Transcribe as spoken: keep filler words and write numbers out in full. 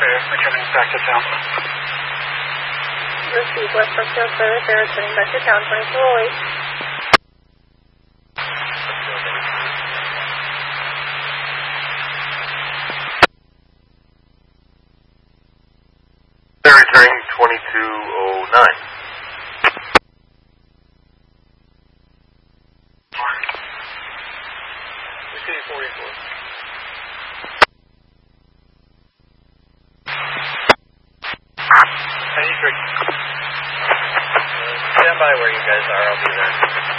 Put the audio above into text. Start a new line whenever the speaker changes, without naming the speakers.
returning back to town.
Receive West Brookfield service, they're returning back to town, twenty-two oh eight.
They're returning twenty-two oh nine.
Receive forty-four.
Stand by where you guys are, I'll be there.